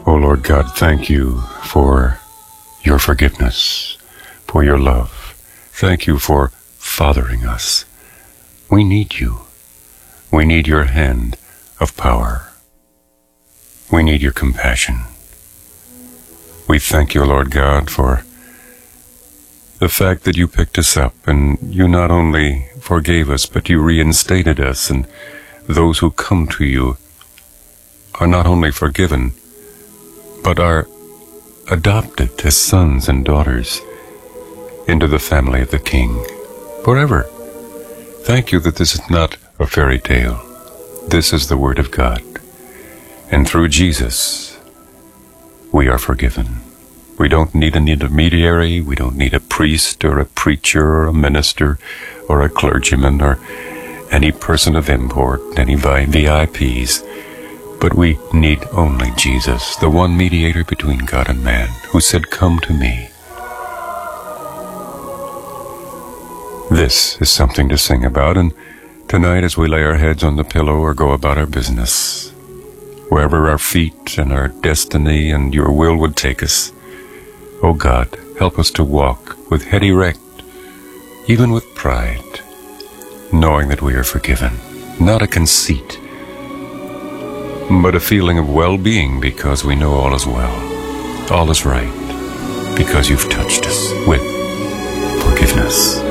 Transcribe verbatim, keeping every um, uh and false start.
O Lord God, thank you for your forgiveness, for your love. Thank you for fathering us. We need you. We need your hand of power. We need your compassion. We thank you, Lord God, for the fact that you picked us up and you not only forgave us, but you reinstated us, and those who come to you are not only forgiven, but are adopted as sons and daughters into the family of the King forever. Thank you that this is not a fairy tale. This is the Word of God. And through Jesus, we are forgiven. We don't need an intermediary. We don't need a priest or a preacher or a minister or a clergyman or any person of import, any V I Ps. But we need only Jesus, the one mediator between God and man, who said, "Come to me." This is something to sing about, and tonight as we lay our heads on the pillow or go about our business, wherever our feet and our destiny and your will would take us, oh God, help us to walk with head erect, even with pride, knowing that we are forgiven, not a conceit, but a feeling of well-being because we know all is well, all is right, because you've touched us with forgiveness.